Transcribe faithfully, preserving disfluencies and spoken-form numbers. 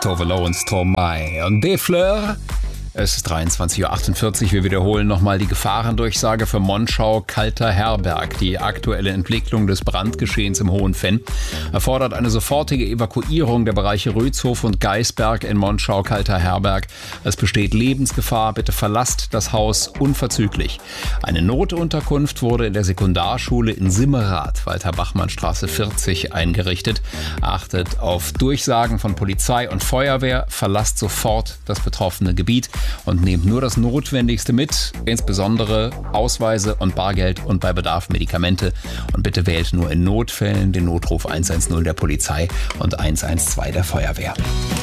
Tove Lo und Stromae und Des Fleurs. Es ist dreiundzwanzig Uhr achtundvierzig. Wir wiederholen nochmal die Gefahrendurchsage für Monschau-Kalter-Herberg. Die aktuelle Entwicklung des Brandgeschehens im Hohenfenn erfordert eine sofortige Evakuierung der Bereiche Rötshof und Geisberg in Monschau-Kalter-Herberg. Es besteht Lebensgefahr. Bitte verlasst das Haus unverzüglich. Eine Notunterkunft wurde in der Sekundarschule in Simmerath, Walter-Bachmann-Straße vierzig, eingerichtet. Achtet auf Durchsagen von Polizei und Feuerwehr. Verlasst sofort das betroffene Gebiet und nehmt nur das Notwendigste mit, insbesondere Ausweise und Bargeld und bei Bedarf Medikamente. Und bitte wählt nur in Notfällen den Notruf eins eins null der Polizei und eins eins zwei der Feuerwehr.